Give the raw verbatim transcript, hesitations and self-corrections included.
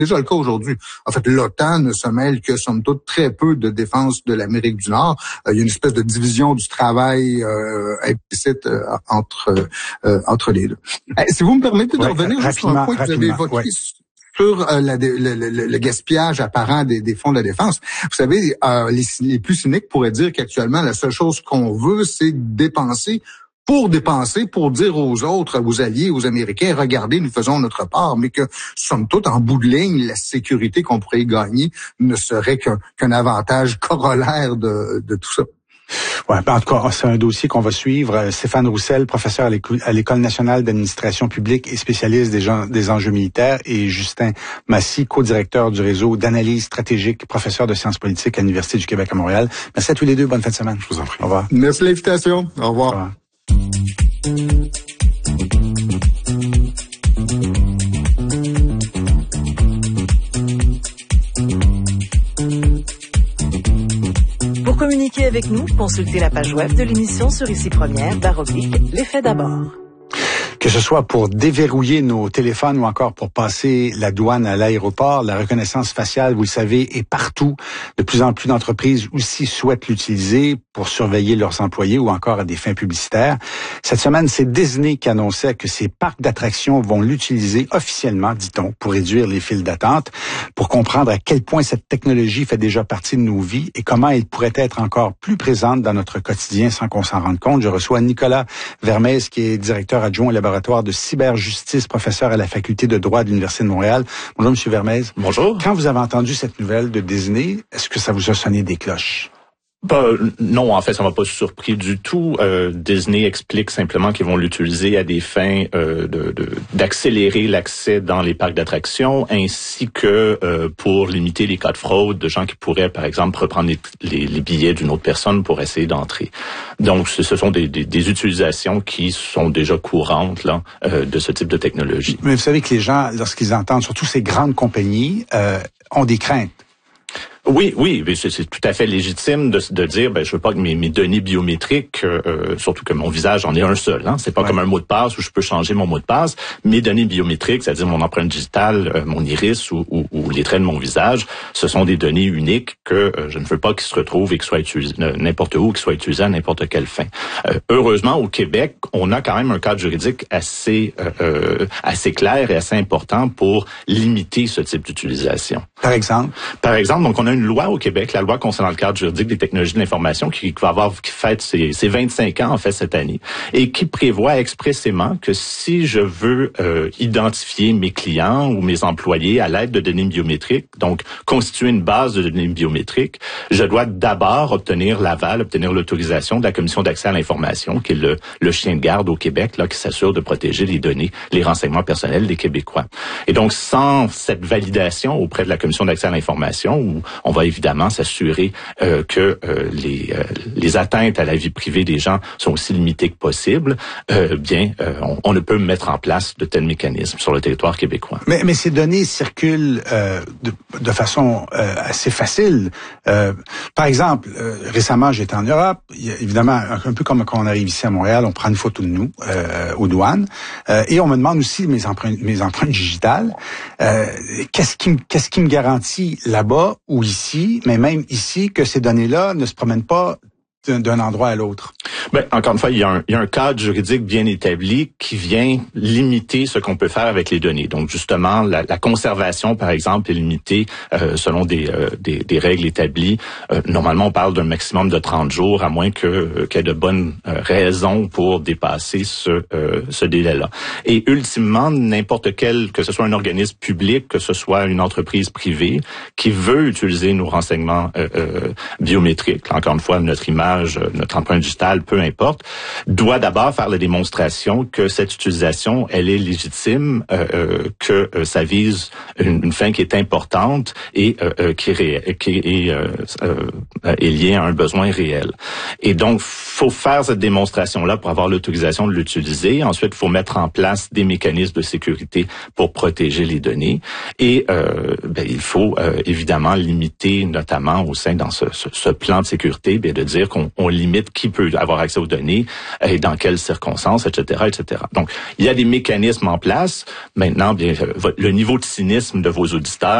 déjà le cas aujourd'hui. En fait, l'OTAN ne se mêle que, somme toute, très peu de défense de l'Amérique du Nord. Euh, il y a une espèce de division du travail euh, implicite euh, entre euh, entre les deux. Euh, si vous me permettez de ouais, revenir juste sur un point que vous avez évoqué ouais. sur euh, la, le, le, le gaspillage apparent des, des fonds de défense. Vous savez, euh, les, les plus cyniques pourraient dire qu'actuellement, la seule chose qu'on veut, c'est dépenser pour dépenser, pour dire aux autres, aux alliés, aux Américains, regardez, nous faisons notre part, mais que, somme toute, en bout de ligne, la sécurité qu'on pourrait y gagner ne serait qu'un, qu'un avantage corollaire de, de tout ça. Ouais, en tout cas, c'est un dossier qu'on va suivre. Stéphane Roussel, professeur à l'École nationale d'administration publique et spécialiste des, gens, des enjeux militaires, et Justin Massy, co-directeur du réseau d'analyse stratégique, professeur de sciences politiques à l'Université du Québec à Montréal. Merci à tous les deux. Bonne fin de semaine. Je vous en prie. Au revoir. Merci de l'invitation. Au revoir. Au revoir. Pour communiquer avec nous, consultez la page web de l'émission sur ici première, barre oblique, les faits d'abord. Que ce soit pour déverrouiller nos téléphones ou encore pour passer la douane à l'aéroport, la reconnaissance faciale, vous le savez, est partout. De plus en plus d'entreprises aussi souhaitent l'utiliser pour surveiller leurs employés ou encore à des fins publicitaires. Cette semaine, c'est Disney qui annonçait que ses parcs d'attractions vont l'utiliser officiellement, dit-on, pour réduire les files d'attente. Pour comprendre à quel point cette technologie fait déjà partie de nos vies et comment elle pourrait être encore plus présente dans notre quotidien sans qu'on s'en rende compte, je reçois Nicolas Vermez, qui est directeur adjoint au laboratoire de cyberjustice, professeur à la faculté de droit de l'Université de Montréal. Bonjour, Monsieur Vermez. Bonjour. Quand vous avez entendu cette nouvelle de Disney, est-ce que ça vous a sonné des cloches? Bah, non, en fait, ça m'a pas surpris du tout. Euh, Disney explique simplement qu'ils vont l'utiliser à des fins euh, de, de, d'accélérer l'accès dans les parcs d'attractions, ainsi que euh, pour limiter les cas de fraude de gens qui pourraient, par exemple, reprendre les, les, les billets d'une autre personne pour essayer d'entrer. Donc, ce, ce sont des, des, des utilisations qui sont déjà courantes là euh, de ce type de technologie. Mais vous savez que les gens, lorsqu'ils entendent, surtout ces grandes compagnies, euh, ont des craintes. Oui, oui, c'est, c'est tout à fait légitime de, de dire, ben je veux pas que mes, mes données biométriques, euh, surtout que mon visage en est un seul, hein, c'est pas ouais. comme un mot de passe où je peux changer mon mot de passe. Mes données biométriques, c'est-à-dire mon empreinte digitale, euh, mon iris ou, ou, ou les traits de mon visage, ce sont des données uniques que euh, je ne veux pas qu'ils se retrouvent et qu'ils soient utilisés n'importe où, qu'ils soient utilisés à n'importe quelle fin. Euh, heureusement, au Québec, on a quand même un cadre juridique assez euh, assez clair et assez important pour limiter ce type d'utilisation. Par exemple? Par exemple, donc on a une loi au Québec, la loi concernant le cadre juridique des technologies de l'information, qui, qui va avoir qui fête ses, ses vingt-cinq ans en fait cette année, et qui prévoit expressément que si je veux euh, identifier mes clients ou mes employés à l'aide de données biométriques, donc constituer une base de données biométriques, je dois d'abord obtenir l'aval, obtenir l'autorisation de la Commission d'accès à l'information, qui est le, le chien de garde au Québec, là, qui s'assure de protéger les données, les renseignements personnels des Québécois. Et donc, sans cette validation auprès de la Commission d'accès à l'information, où on va évidemment s'assurer euh, que euh, les, euh, les atteintes à la vie privée des gens sont aussi limitées que possible, euh, bien, euh, on, on ne peut mettre en place de tels mécanismes sur le territoire québécois. Mais, mais ces données circulent euh, de, de façon euh, assez facile. Euh, par exemple, euh, récemment, j'étais en Europe. Il y a, évidemment, un, un peu comme quand on arrive ici à Montréal, on prend une photo de nous euh, aux douanes euh, et on me demande aussi mes empreintes, mes empreintes digitales. Euh, qu'est-ce qui, qu'est-ce qui me garantit là-bas ou ici, mais même ici, que ces données-là ne se promènent pas d'un, d'un endroit à l'autre? Ben, encore une fois, il y a un, il y a un cadre juridique bien établi qui vient limiter ce qu'on peut faire avec les données. Donc, justement, la, la conservation, par exemple, est limitée euh, selon des, euh, des, des règles établies. Euh, normalement, on parle d'un maximum de trente jours, à moins que euh, qu'il y ait de bonnes euh, raisons pour dépasser ce, euh, ce délai-là. Et ultimement, n'importe quel, que ce soit un organisme public, que ce soit une entreprise privée, qui veut utiliser nos renseignements euh, euh, biométriques, là, encore une fois, notre image, notre empreinte digitale, peu importe, doit d'abord faire la démonstration que cette utilisation, elle est légitime, euh, que euh, ça vise une, une fin qui est importante et euh, qui, est, ré, qui est, euh, euh, est liée à un besoin réel. Et donc, faut faire cette démonstration-là pour avoir l'autorisation de l'utiliser. Ensuite, il faut mettre en place des mécanismes de sécurité pour protéger les données. Et euh, ben, il faut euh, évidemment limiter, notamment au sein dans ce, ce, ce plan de sécurité, bien de dire qu'on on, on limite qui peut avoir accès aux données et dans quelles circonstances, et cetera, et cetera. Donc, il y a des mécanismes en place. Maintenant, bien, le niveau de cynisme de vos auditeurs